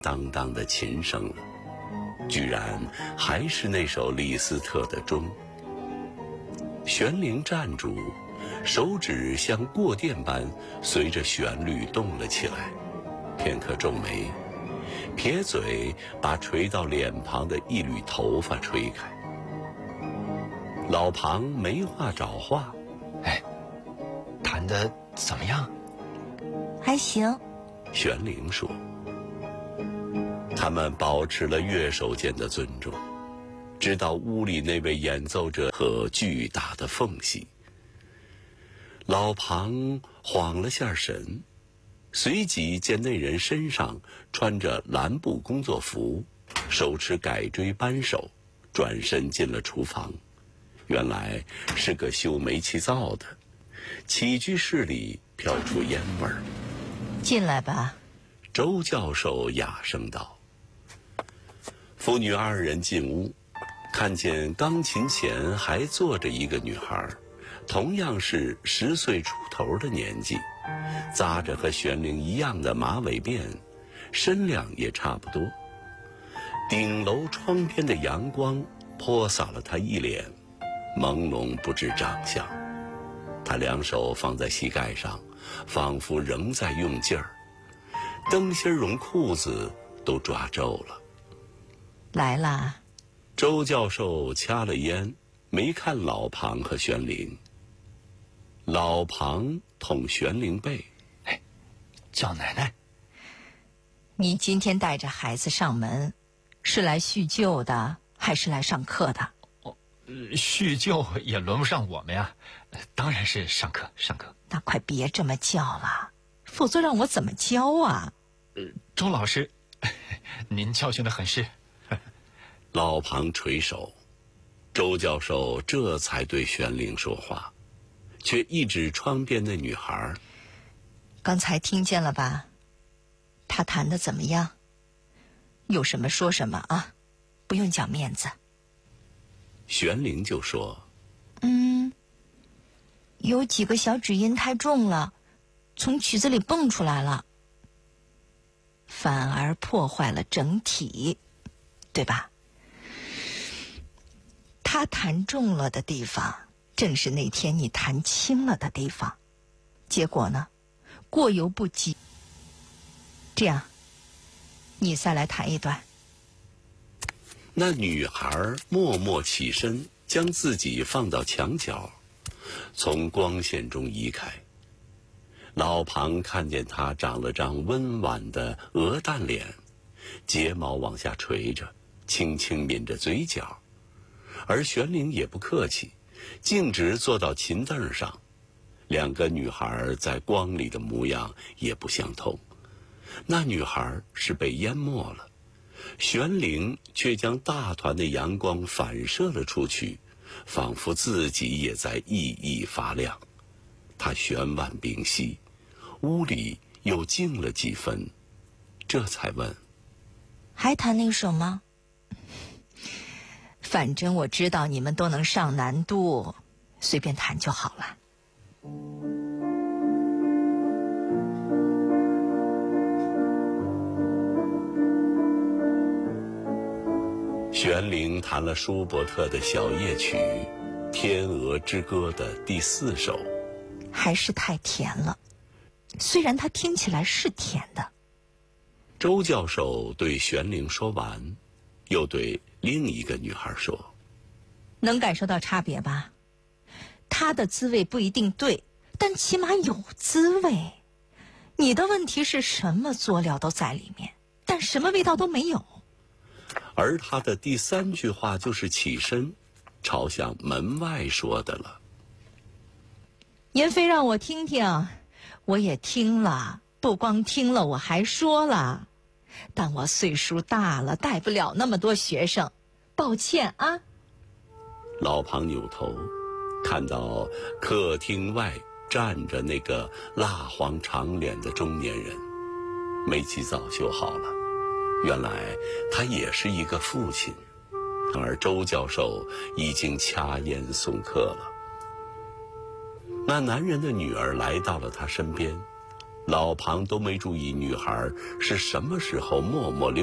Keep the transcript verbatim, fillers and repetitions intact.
当当的琴声了，居然还是那首李斯特的钟。玄灵站住，手指像过电般随着旋律动了起来，片刻皱眉，撇嘴把垂到脸庞的一缕头发吹开。老庞没话找话， 哎，弹得怎么样？ 还行。 玄灵说。他们保持了乐手间的尊重，直到屋里那位演奏者和巨大的缝隙。老庞晃了下神，随即见那人身上穿着蓝布工作服，手持改锥扳手，转身进了厨房。原来是个修煤气灶的，起居室里飘出烟味儿。 进来吧。 周教授哑声道。父女二人进屋，看见钢琴前还坐着一个女孩，同样是十岁出头的年纪，扎着和玄灵一样的马尾辫，身量也差不多。顶楼窗边的阳光泼洒了她一脸，朦胧不知长相。她两手放在膝盖上，仿佛仍在用劲儿，灯芯绒裤子都抓皱了。 来啦。 周教授掐了烟，没看老庞和玄灵。老庞捅玄灵背， 哎，叫奶奶。 你今天带着孩子上门，是来叙旧的，还是来上课的？ 哦，叙旧也轮不上我们呀，当然是上课上课。 那快别这么叫了，否则让我怎么教啊？ 呃，周老师，您教训得很是。 老庞垂手，周教授这才对玄灵说话，却一指窗边的女孩。 刚才听见了吧？他弹得怎么样？有什么说什么啊，不用讲面子。 玄灵就说： 嗯，有几个小指音太重了，从曲子里蹦出来了，反而破坏了整体，对吧？他弹重了的地方，正是那天你弹轻了的地方，结果呢，过犹不及。这样，你再来弹一段。 那女孩默默起身，将自己放到墙角，从光线中移开。老庞看见她长了张温婉的鹅蛋脸，睫毛往下垂着，轻轻抿着嘴角。而玄灵也不客气，径直坐到琴凳上。两个女孩在光里的模样也不相同，那女孩是被淹没了，玄灵却将大团的阳光反射了出去，仿佛自己也在熠熠发亮。他悬腕屏息，屋里又静了几分，这才问： 还弹那首吗？反正我知道你们都能上难度，随便弹就好了。 玄灵弹了舒伯特的小夜曲《天鹅之歌》的第四首， 还是太甜了，虽然它听起来是甜的。 周教授对玄灵说完，又对另一个女孩说： 能感受到差别吧？它的滋味不一定对，但起码有滋味。你的问题是什么佐料都在里面，但什么味道都没有。 而他的第三句话就是起身朝向门外说的了。 妍飞让我听听，我也听了，不光听了我还说了，但我岁数大了，带不了那么多学生，抱歉啊。 老庞扭头看到客厅外站着那个蜡黄长脸的中年人，煤气灶修好了，原来他也是一个父亲，而周教授已经掐烟送客了。那男人的女儿来到了他身边， 老庞都没注意女孩是什么时候默默溜